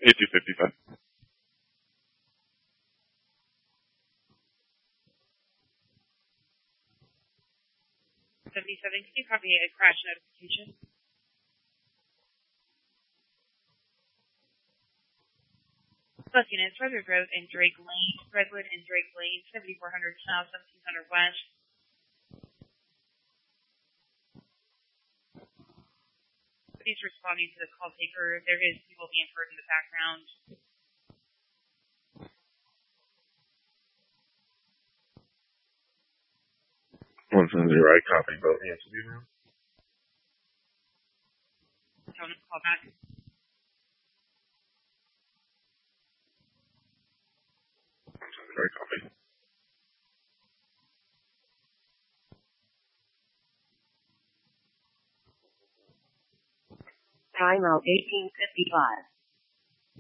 A255. 77, can you copy a crash notification? Bus units, Redwood Road and Drake Lane, 7400 south, 1700 west. Please responding to the call taker. There is people being heard in the background. 170, right, copy, both hands will be around. Tell them to call back. Right, copy. Time out 1855.